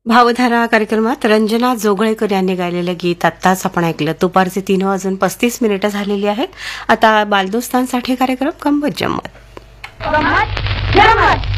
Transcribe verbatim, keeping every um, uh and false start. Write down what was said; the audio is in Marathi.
भावधारा कार्यक्रमात रंजना जोगळेकर यांनी गायलेलं गीत आत्ताच आपण ऐकलं. दुपारचे तीन वाजून पस्तीस मिनिटं झालेली आहेत. आता बालदोस्तांसाठी कार्यक्रम गंमत जम्मत.